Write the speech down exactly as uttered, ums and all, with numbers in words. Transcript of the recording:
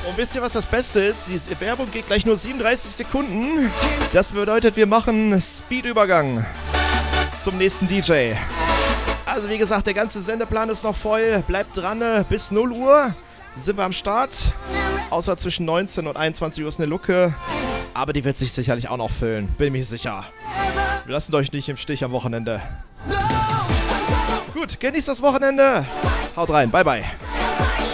Und wisst ihr, was das Beste ist? Die Werbung geht gleich nur siebenunddreißig Sekunden. Das bedeutet, wir machen Speedübergang zum nächsten D J. Also wie gesagt, der ganze Sendeplan ist noch voll. Bleibt dran, bis null Uhr sind wir am Start. Außer zwischen neunzehn und einundzwanzig Uhr ist eine Lücke. Aber die wird sich sicherlich auch noch füllen. Bin mir sicher. Wir lassen euch nicht im Stich am Wochenende. Gut, genießt das Wochenende. Haut rein. Bye, bye.